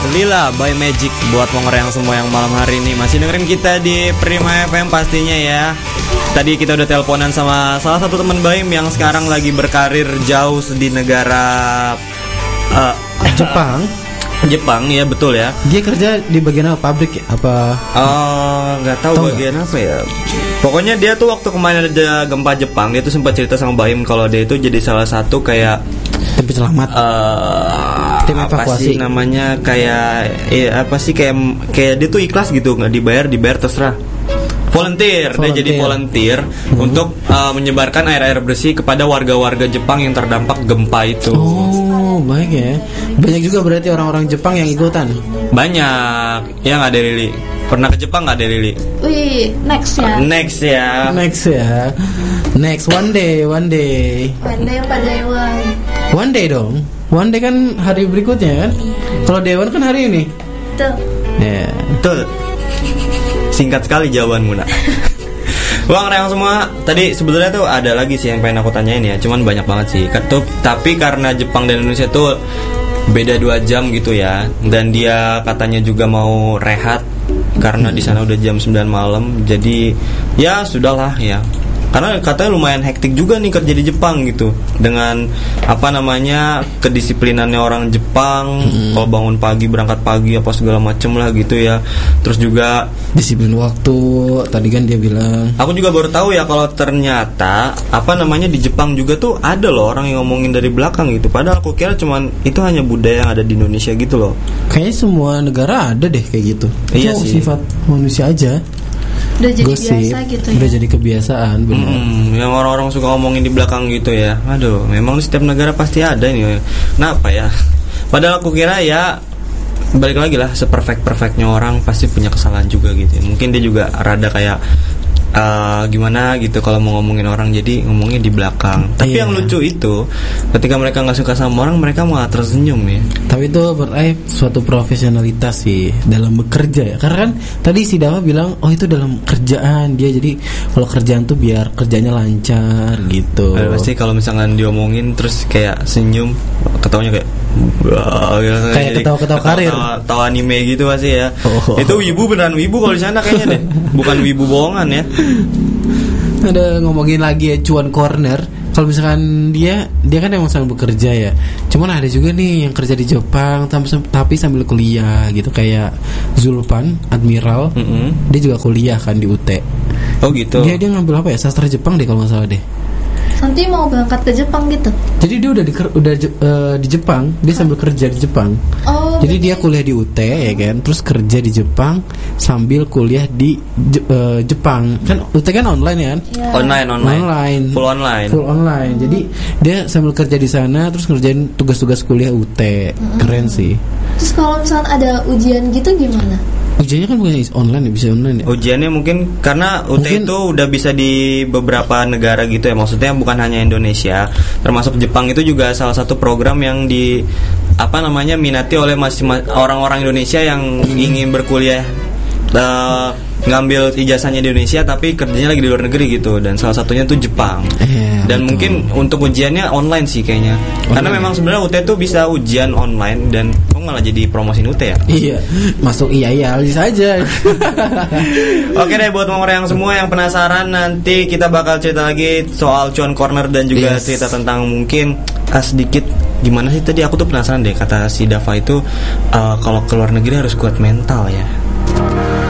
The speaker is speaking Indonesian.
Lila by Magic buat Monger yang semua yang malam hari ini masih dengerin kita di Prima FM pastinya ya. Tadi kita udah teleponan sama salah satu teman Baim yang sekarang lagi berkarir jauh di negara Jepang ya, betul ya. Dia kerja di bagian apa, pabrik ya? Apa? Nggak tahu bagian apa ya. Pokoknya dia tuh waktu kemarin ada gempa Jepang, dia tuh sempat cerita sama Baim kalau dia itu jadi salah satu kayak tim penyelamat, tim evakuasi. Apa sih namanya, kayak kayak dia tuh ikhlas gitu, nggak dibayar terserah. Volunteer. Dia jadi volunteer untuk menyebarkan air bersih kepada warga-warga Jepang yang terdampak gempa itu. Oh, baik ya. Banyak juga berarti orang-orang Jepang yang ikutan. Banyak. Ya nggak ada Lili. Pernah ke Jepang nggak ada Lili? Wih, next ya. Next one day. One day apa day one? One day dong. One day kan hari berikutnya kan. Kalau day one kan hari ini. Betul. Ya. Betul. Singkat sekali jawabanmu nak. Bang Reyang semua, tadi sebetulnya tuh ada lagi sih yang pengen aku tanyain ya, cuman banyak banget sih. Tapi karena Jepang dan Indonesia tuh beda 2 jam gitu ya, dan dia katanya juga mau rehat karena di sana udah jam 9 malam. Jadi ya sudahlah ya. Karena katanya lumayan hektik juga nih kerja di Jepang gitu. Dengan kedisiplinannya orang Jepang, kalau bangun pagi berangkat pagi apa segala macem lah gitu ya. Terus juga disiplin waktu. Tadi kan dia bilang. Aku juga baru tahu ya kalau ternyata di Jepang juga tuh ada loh orang yang ngomongin dari belakang gitu. Padahal aku kira cuman itu hanya budaya yang ada di Indonesia gitu loh. Kayaknya semua negara ada deh kayak gitu. Iya itu sih. Sifat manusia aja. Udah jadi Gosip, biasa gitu ya. Udah jadi kebiasaan, benar. Yang orang-orang suka ngomongin di belakang gitu ya. Aduh, memang di setiap negara pasti ada nih. Kenapa ya? Padahal aku kira ya balik lagi lah, seperfect-perfectnya orang pasti punya kesalahan juga gitu. Mungkin dia juga rada kayak gimana gitu kalau mau ngomongin orang, jadi ngomongnya di belakang. Tapi yang lucu itu ketika mereka nggak suka sama orang, mereka malah tersenyum ya. Tapi itu berarti suatu profesionalitas sih dalam bekerja ya. Karena kan tadi si Dava bilang, oh itu dalam kerjaan dia, jadi kalau kerjaan tuh biar kerjanya lancar gitu. Pasti kalau misalkan diomongin terus kayak senyum, ketawanya kayak kayak ketawa-ketawa karir, tawa anime gitu pasti ya. Itu wibu, beneran wibu kalau di sana kayaknya deh, bukan wibu bohongan ya. Ada ngomongin lagi ya, cuan corner. Kalau misalkan dia kan emang sambil bekerja ya. Cuman ada juga nih yang kerja di Jepang tapi sambil kuliah gitu, kayak Zulpan Admiral. Dia juga kuliah kan di UT. Oh gitu. Dia ngambil apa ya, sastra Jepang deh kalau nggak salah deh. Nanti mau berangkat ke Jepang gitu. Jadi dia udah di Jepang, dia sambil kerja di Jepang. Oh. Jadi dia kuliah di UT ya kan, terus kerja di Jepang sambil kuliah di Jepang. Kan UT kan online ya kan? Yeah. Online. Full online. Jadi dia sambil kerja di sana terus ngerjain tugas-tugas kuliah UT. Keren sih. Terus kalau misalnya ada ujian gitu gimana? Ujiannya kan bukan online ya, bisa online ya? Ujiannya mungkin karena UT itu udah bisa di beberapa negara gitu ya. Maksudnya bukan hanya Indonesia, termasuk Jepang itu juga salah satu program yang minati oleh orang-orang Indonesia yang ingin berkuliah, ngambil ijazahnya di Indonesia tapi kerjanya lagi di luar negeri gitu. Dan salah satunya tuh Jepang. Dan betul. Mungkin untuk ujiannya online sih kayaknya. Karena memang sebenarnya UT tuh bisa ujian online. Dan kok malah jadi promosin UT ya? Iya, masuk iya bisa aja. Oke deh, buat orang semua yang penasaran, nanti kita bakal cerita lagi soal cuan corner dan juga cerita tentang mungkin sedikit gimana sih tadi. Aku tuh penasaran deh, kata si Dava itu kalau keluar negeri harus kuat mental ya.